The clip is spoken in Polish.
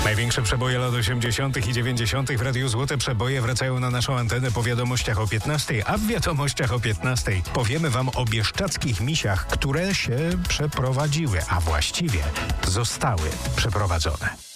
Największe przeboje lat 80. i 90. w Radiu Złote Przeboje wracają na naszą antenę po wiadomościach o 15, a w wiadomościach o 15 powiemy wam o bieszczadzkich misiach, które się przeprowadziły, a właściwie zostały przeprowadzone.